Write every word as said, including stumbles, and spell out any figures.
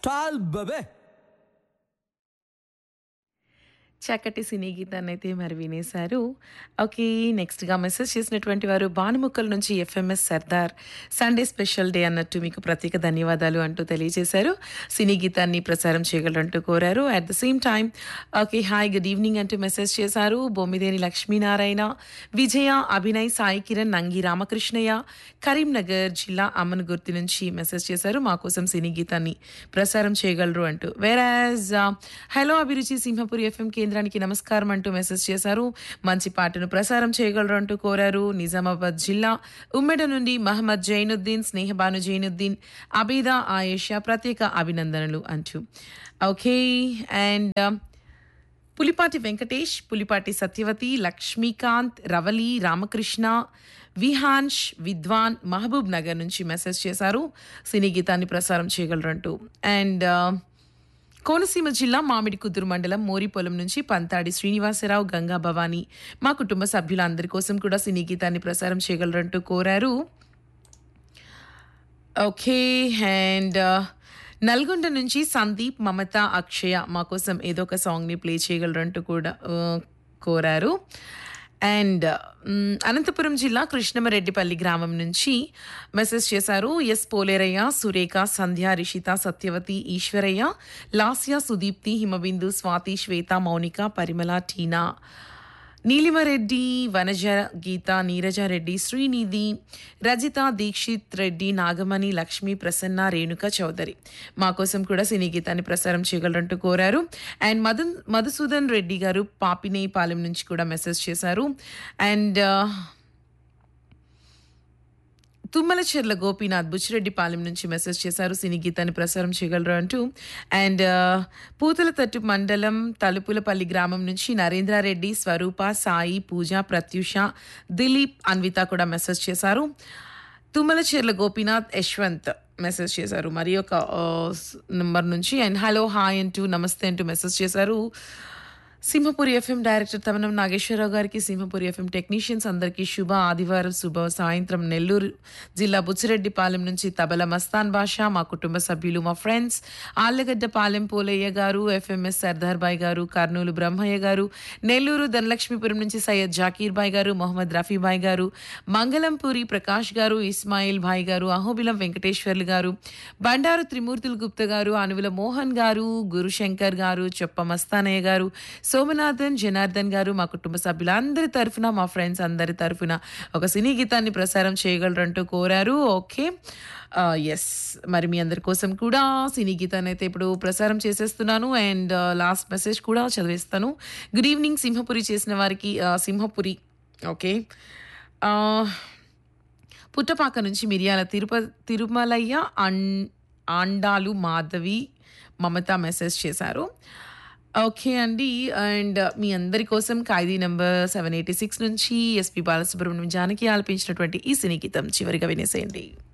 చాల్ బబే చక్కటి సినీ గీతాన్నయితే మరి వినేశారు. Okay. నెక్స్ట్‌గా message చేసినటువంటి వారు భానుముక్కల నుంచి FMS Sardar Sunday special day అన్నట్టు మీకు ప్రత్యేక ధన్యవాదాలు అంటూ తెలియజేశారు. సినీ గీతాన్ని ప్రసారం చేయగలరంటూ కోరారు. At the same time okay. Hi good evening అంటూ మెసేజ్ చేశారు. బొమ్మిదేని లక్ష్మీనారాయణ, విజయ, అభినయ్, సాయి కిరణ్, నంగి రామకృష్ణయ్య, కరీంనగర్ జిల్లా అమ్మనగుర్తి నుంచి మెసేజ్ చేశారు. మా కోసం సినీ గీతాన్ని ప్రసారం చేయగలరు అంటూ. వేరాజ్ హలో అభిరుచి సింహపురి ఎఫ్ఎం కేంద్రానికి నమస్కారం అంటూ మెసేజ్ చేశారు. మంచి పాటను ప్రసారం చేయగలరు అంటూ కోరారు. నిజామాబాద్ జిల్లా ఉమ్మెడ నుండి మహమ్మద్ జైనుద్దీన్, స్నేహబాను జైనుద్దీన్, అబీదా, ఆయేషా ప్రత్యేక అభినందనలు అంటూ. ఓకే. అండ్ పులిపాటి వెంకటేష్, పులిపాటి సత్యవతి, లక్ష్మీకాంత్, రవలి, రామకృష్ణ, విహాన్ష్, విద్వాన్ మహబూబ్ నగర్ నుంచి మెసేజ్ చేశారు. సినీ గీతాన్ని ప్రసారం చేయగలరంటూ. అండ్ కోనసీమ జిల్లా మామిడి కుదురు మండలం మోరిపొలం నుంచి పంతాడి శ్రీనివాసరావు, గంగా భవాని మా కుటుంబ సభ్యులందరి కోసం కూడా సినీ గీతాన్ని ప్రసారం చేయగలరంటూ కోరారు. ఓకే. అండ్ నల్గొండ నుంచి సందీప్, మమత, అక్షయ మా కోసం ఏదో ఒక సాంగ్ని ప్లే చేయగలరంటూ కూడా ఆ, కోరారు. అండ్ మ్, అనంతపురం జిల్లా కృష్ణమరెడ్డిపల్లి గ్రామం నుంచి మెసేజ్ చేశారు. ఎస్ పోలేరయ్య, సురేఖ, సంధ్య, రిషిత, సత్యవతి, ఈశ్వరయ్య, లాస్య, సుదీప్తి, హిమబిందు, స్వాతి, శ్వేత, మౌనిక, పరిమళ, టీనా, నీలిమరెడ్డి, వనజ, గీత, నీరజారెడ్డి, శ్రీనిధి, రజిత, దీక్షిత్ రెడ్డి, నాగమణి, లక్ష్మి, ప్రసన్న, రేణుక చౌదరి మా కోసం కూడా సినీ గీతాన్ని ప్రసారం చేయగలరంటూ కోరారు. అండ్ మధు మధుసూదన్ రెడ్డి గారు పాపినేపాలెం నుంచి కూడా మెసేజ్ చేశారు. అండ్ తుమ్మలచెర్ల గోపీనాథ్ బుచ్చిరెడ్డిపాలెం నుంచి మెసేజ్ చేశారు. సినీ గీతాన్ని ప్రసారం చేయగలరు అంటూ. అండ్ పూతలతట్టు మండలం తలుపులపల్లి గ్రామం నుంచి నరేంద్రారెడ్డి, స్వరూప, సాయి, పూజ, ప్రత్యూష, దిలీప్, అన్విత కూడా మెసేజ్ చేశారు. తుమ్మలచెర్ల గోపీనాథ్, యశ్వంత్ మెసేజ్ చేశారు మరి ఒక నంబర్ నుంచి. అండ్ హలో హాయ్ అంటూ నమస్తే అంటూ మెసేజ్ చేశారు. సింహపురి ఎఫ్ఎం డైరెక్టర్ తమనం నాగేశ్వరరావు గారికి, సింహపురి ఎఫ్ఎం టెక్నీషియన్స్ అందరికీ శుభ ఆదివారం శుభ సాయంత్రం. నెల్లూరు జిల్లా బుచ్చిరెడ్డిపాలెం నుంచి తబల మస్తాన్ బాషా, మా కుటుంబ సభ్యులు, మా ఫ్రెండ్స్ ఆళ్లగడ్డ పాలెం పోలయ్య గారు, ఎఫ్ఎంఎస్ సర్దార్ బాయ్ గారు, కర్నూలు బ్రహ్మయ్య గారు, నెల్లూరు ధనలక్ష్మీపురం నుంచి సయ్యద్ జాకీర్ బాయ్ గారు, మొహమ్మద్ రఫీ బాయ్ గారు, మంగళంపూరి ప్రకాష్ గారు, ఇస్మాయిల్ భాయ్ గారు, అహోబిలం వెంకటేశ్వర్లు గారు, బండారు త్రిమూర్తులు గుప్త గారు, అనువుల మోహన్ గారు, గురుశంకర్ గారు, చొప్ప మస్తానయ్య గారు, సోమనాథన్, జనార్దన్ గారు మా కుటుంబ సభ్యులందరి తరఫున, మా ఫ్రెండ్స్ అందరి తరఫున ఒక సినీ గీతాన్ని ప్రసారం చేయగలరంటూ కోరారు. ఓకే. ఎస్ మరి మీ అందరి కోసం కూడా సినీ గీతాన్ని అయితే ఇప్పుడు ప్రసారం చేసేస్తున్నాను. అండ్ లాస్ట్ మెసేజ్ కూడా చదివేస్తాను. గుడ్ ఈవినింగ్ సింహపురి చేసిన వారికి ఆ, సింహపురి ఓకే ఆ, పుట్టపాక నుంచి మిరియాల తిరుప తిరుమలయ్య, అన్ ఆండాలు, మాధవి, మమత మెసేజ్ చేశారు. ఓకే అండి. అండ్ మీ అందరి కోసం ఖైదీ నెంబర్ సెవెన్ ఎయిటీ సిక్స్ నుంచి ఎస్పి బాలసుబ్రహ్మణ్యం జానకి ఆలపించినటువంటి ఈ సినీ గీతం చివరిగా వినేసేయండి.